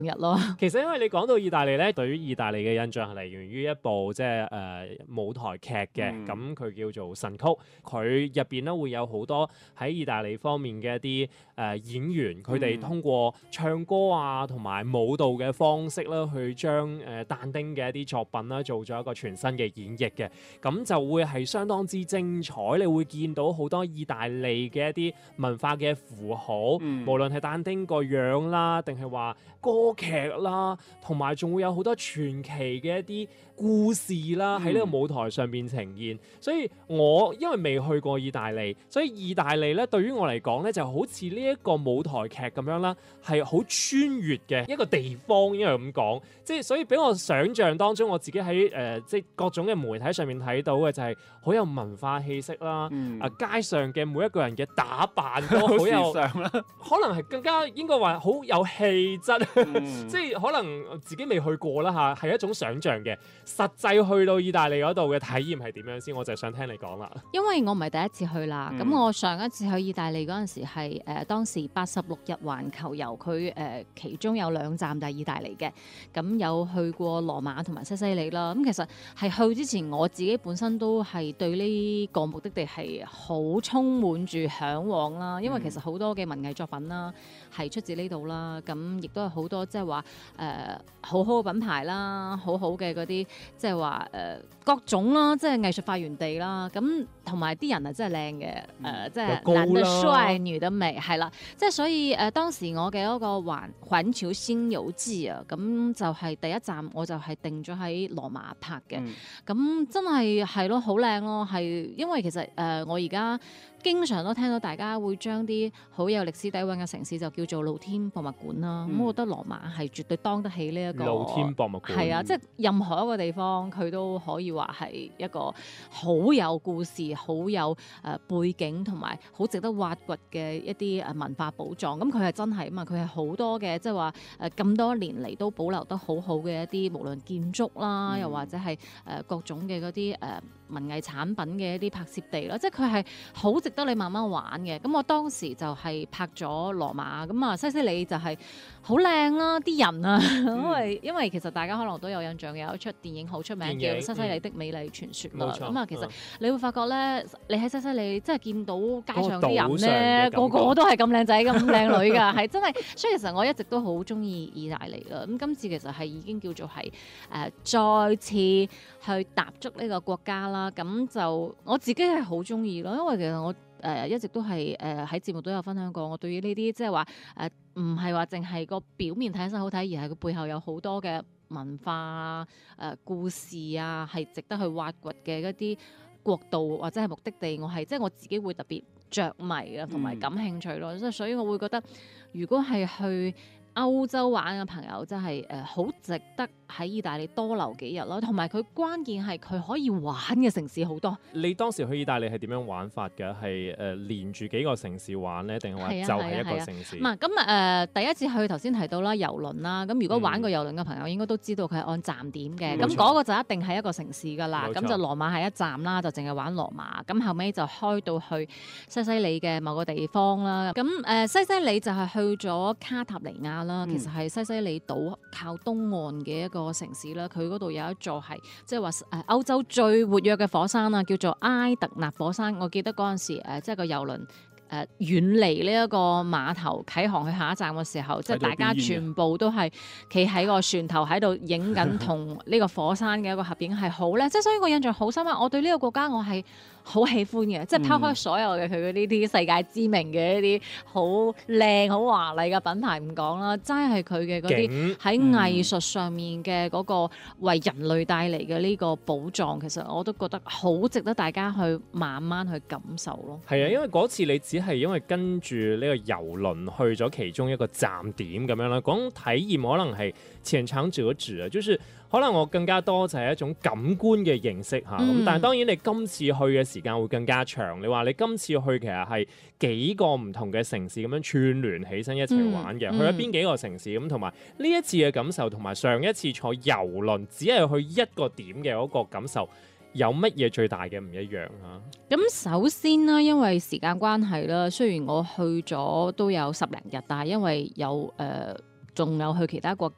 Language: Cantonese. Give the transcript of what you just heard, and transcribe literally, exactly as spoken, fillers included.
日咯。 其實因為你講到意大利咧，對於意大利嘅印象係嚟源於一部即係誒舞台劇嘅，咁佢、嗯、叫做《神曲》，佢入邊咧會有好多喺意大利方面嘅一啲誒、呃、演員，佢哋通過唱歌啊同埋舞蹈嘅方式啦，去將誒、呃、但丁嘅一啲作品啦做咗一個全新嘅演繹嘅，咁就會係相當之精彩。你會見到好多意大利嘅一啲文化嘅符號，嗯、無論係但丁個樣啦，定係話歌劇啦，同埋仲會有好多傳奇嘅一啲故事啦，喺呢個舞台上面呈現。所以我因為未去過意大利，所以意大利咧對於我嚟講咧就好似呢一個舞台劇咁樣啦，係好穿越嘅一個地方，因為咁講，即係所以俾我想象當中，我自己喺誒、呃、即係各種嘅媒體上面睇到嘅就係好有文化氣息啦，嗯、啊街上嘅每一個人嘅打扮都好有，可能係更加應該話好有氣質，嗯、即係可能自己未去過啦嚇，係一種想像嘅。實際去到意大利嗰度嘅體驗係點樣先？我就想聽你講啦。 因為我唔係第一次去啦，咁、嗯、我上一次去意大利嗰陣時係誒、呃、當時八十六日環球遊，佢誒、呃、其中有兩站就係意大利嘅，咁有去過羅馬同埋西西里啦。咁其實係去之前我自己本身都係對呢個目的地係好充滿住嚮往啦，因為其實好多嘅文藝作品啦係出自呢度啦，咁亦都係好多即係話誒好好嘅品牌啦，好好嘅嗰啲。即係話誒各種啦，即係藝術發源地啦，咁同埋啲人係真係靚嘅，誒、呃、即係男得帥女得美，係啦，即係所以誒、呃、當時我嘅嗰個環環球新遊記啊，咁就係第一站我就係定咗喺羅馬拍嘅，咁、嗯、真係係咯好靚咯，係因為其實誒、呃、我而家經常都聽到大家會將啲好有歷史底蘊嘅城市就叫做露天博物館啦，咁、嗯、我覺得羅馬係絕對當得起呢一個露天博物館， 係啊，即係任何一個地方佢都可以話係一個好有故事、好有誒、呃、背景同埋好值得挖掘嘅一啲誒文化寶藏。咁佢係真係啊嘛，佢係好多嘅即係話誒咁多年嚟都保留得好好嘅一啲無論建築啦，嗯、又或者係誒、呃、各種嘅嗰啲誒文藝產品嘅一啲拍攝地啦，即係佢係好值得你慢慢玩嘅。咁我當時就係拍咗羅馬，咁啊西西里就係好靚啦，啲人啊，因為、嗯、因為其實大家可能都有印象，有一出電影好出名叫《西西里的美麗傳說》啦。咁啊、嗯，其實你會發覺咧，你喺西西里即係見到街上啲人咧，個個都係咁靚仔、咁靚女㗎，係真係。所以其實我一直都好中意意大利啦。咁今次其實係已經叫做係誒、呃、再次去踏足呢個國家啦。咁就我自己係好中意咯，因為其實我誒、呃、一直都係誒喺節目都有分享過，我對於呢啲即係話誒唔係話淨係個表面睇起身好睇，而係佢背後有好多嘅文化啊、誒、呃、故事啊，係值得去挖掘嘅一啲國度或者係目的地，我係即係我自己會特別着迷啊，同埋感興趣咯。即係、嗯、所以我會覺得，如果係去歐洲玩嘅朋友，真係誒好值得喺意大利多留幾日咯，同埋佢關鍵係佢可以玩嘅城市好多。 你當時去意大利係點樣玩法嘅？係誒、呃、連住幾個城市玩咧，定係話就係一個城市？唔係咁誒，第一次去頭先提到啦，郵輪啦。咁如果玩過郵輪嘅朋友應該都知道佢係按站點嘅。咁嗰、嗯、個就一定係一個城市㗎啦。咁錯就羅馬係一站啦，就淨係玩羅馬。咁後尾就開到去西西里嘅某個地方啦。咁誒、呃、西西里就係去咗卡塔尼亞啦。嗯、其實係西西里島靠東岸嘅一個城市啦，佢嗰度有一座係即係話誒歐洲最活躍嘅火山啊，叫做埃特納火山。我記得嗰陣時誒，即係個郵輪誒遠離呢一個碼頭啟航去下一站嘅時候，即係大家全部都係企喺個船頭喺度影緊同呢個火山嘅一個合影，係好咧。即係所以我印象好深刻，我對呢個國家我係好喜歡嘅，即係拋開所有嘅佢嗰呢啲世界知名嘅一啲好靚好華麗嘅品牌唔講啦，真係佢嘅嗰啲喺藝術上面嘅嗰個為人類帶嚟嘅呢個寶藏，其實我都覺得好值得大家去慢慢去感受咯。 係啊，因為嗰次你只係因為跟住呢個郵輪去咗其中一個站點咁樣啦，講體驗可能係淺嘗輒止啊，就是可能我更加多就係一種感官嘅認識嚇，咁、嗯、但係當然你今次去嘅時間會更加長。你話你今次去其實係幾個唔同嘅城市咁樣串聯起身一齊玩嘅，嗯嗯、去咗邊幾個城市咁，同埋呢一次嘅感受同埋上一次坐郵輪只係去一個點嘅嗰個感受，有乜嘢最大嘅唔一樣啊？ 咁首先啦，因為時間關係啦，雖然我去咗都有十零日，但係因為有誒。呃仲有去其他國